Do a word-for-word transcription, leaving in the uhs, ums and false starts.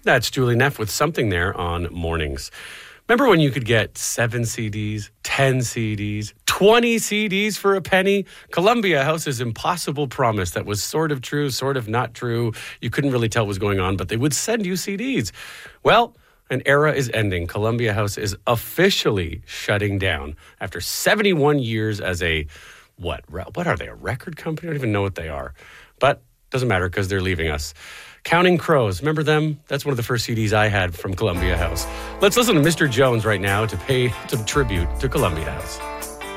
That's Julie Neff with Something There on Mornings. Remember when you could get seven C Ds, ten C Ds, twenty C Ds for a penny? Columbia House's impossible promise that was sort of true, sort of not true. You couldn't really tell what was going on, but they would send you C Ds. Well, an era is ending. Columbia House is officially shutting down after seventy-one years as a, what, what are they, a record company? I don't even know what they are. But doesn't matter because they're leaving us. Counting Crows. Remember them? That's one of the first C Ds I had from Columbia House. Let's listen to Mister Jones right now to pay some tribute to Columbia House.